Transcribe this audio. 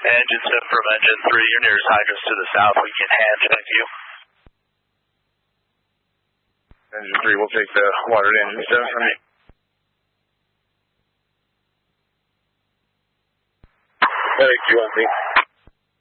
Engine 7 from Engine 3, your nearest hydrant's to the south. We can hand check you. Engine 3, we'll take the water to Engine 7 from you. Thank you, Andy.